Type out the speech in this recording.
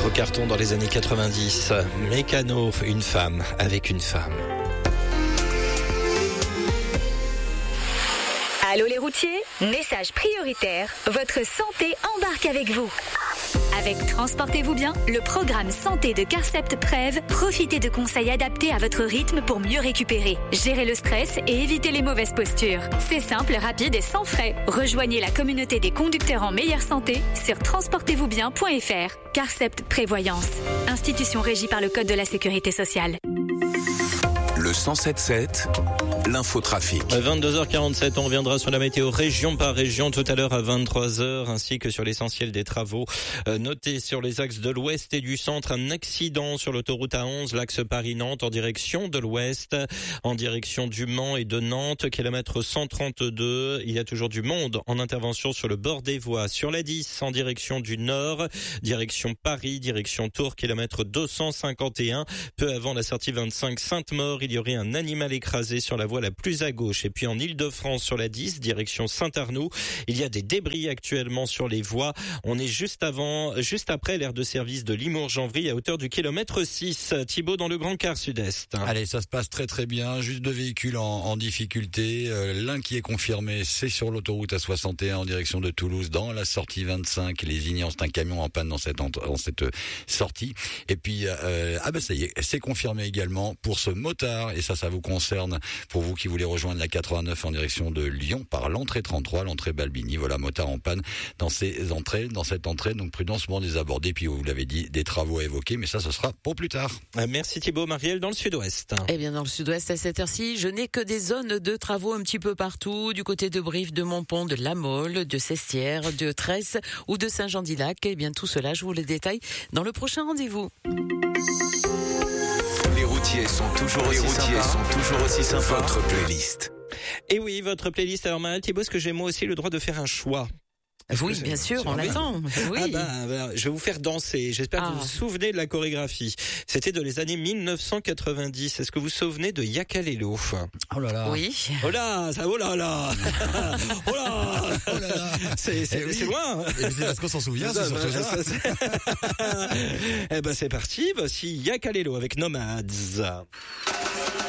Au carton dans les années 90, Mécano, une femme avec une femme. Allô les routiers, message prioritaire, votre santé embarque avec vous. Avec Transportez-vous bien, le programme santé de Carcept Prev, profitez de conseils adaptés à votre rythme pour mieux récupérer, gérer le stress et éviter les mauvaises postures. C'est simple, rapide et sans frais. Rejoignez la communauté des conducteurs en meilleure santé sur transportezvousbien.fr. Carcept Prévoyance, institution régie par le Code de la Sécurité sociale. Le 107.7, l'infotrafic. 22h47, on reviendra sur la météo région par région tout à l'heure à 23h, ainsi que sur l'essentiel des travaux. Notez sur les axes de l'ouest et du centre un accident sur l'autoroute A11, l'axe Paris-Nantes en direction de l'ouest, en direction du Mans et de Nantes, kilomètre 132. Il y a toujours du monde en intervention sur le bord des voies. Sur la 10, en direction du nord, direction Paris, direction Tours, kilomètre 251. Peu avant la sortie 25 Sainte-Maure, il y aurait un animal écrasé sur la voie la plus à gauche. Et puis en Ile-de-France sur la 10, direction Saint-Arnoux, il y a des débris actuellement sur les voies. On est juste après l'aire de service de Limours-Janvry à hauteur du kilomètre 6. Thibaut dans le Grand Quart Sud-Est. Allez, ça se passe très très bien. Juste 2 véhicules en difficulté. L'un qui est confirmé, c'est sur l'autoroute A61 en direction de Toulouse, dans la sortie 25. Les Ignans, c'est un camion en panne dans cette sortie. Et puis, ça y est, c'est confirmé également pour ce motard. Et ça vous concerne pour vous qui voulez rejoindre la 89 en direction de Lyon par l'entrée 33, l'entrée Balbini. Voilà, motard en panne dans cette entrée. Donc prudence pour les aborder. Puis vous l'avez dit, des travaux à évoquer, mais ça, ce sera pour plus tard. Merci Thibaut. Marielle dans le sud-ouest. Eh bien, dans le sud-ouest, à cette heure-ci, je n'ai que des zones de travaux un petit peu partout, du côté de Brive, de Montpont, de La Mole, de Sestières, de Tresse ou de Saint-Jean-d'Ilac. Eh bien, tout cela, je vous le détaille dans le prochain rendez-vous. Les routiers sont toujours aussi sympas. Votre playlist. Et oui, votre playlist. Alors, Marielle Thibaut, est-ce que j'ai moi aussi le droit de faire un choix? Oui, bien sûr, on l'attend. Oui. Je vais vous faire danser. J'espère que vous vous souvenez de la chorégraphie. C'était dans les années 1990. Est-ce que vous vous souvenez de Yakalelo? Oh là là. Oui. Oh là là. Oh là là. C'est loin. Et c'est parce qu'on s'en souvient, c'est surtout ça. Eh ben, c'est parti. Voici Yakalelo avec Nomads.